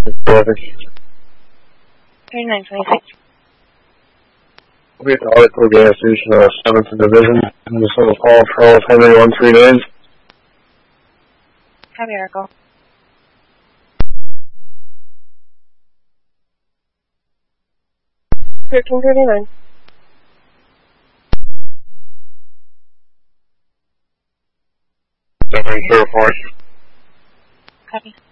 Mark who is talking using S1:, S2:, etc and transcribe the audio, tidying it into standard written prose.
S1: Traffic.
S2: 3926.
S1: We'll be at the Article gas station, 7th Division. This is Paul Charles Henry 139.
S2: Copy, Oracle.
S3: $13.39.
S1: Definitely clear for us.
S2: Copy.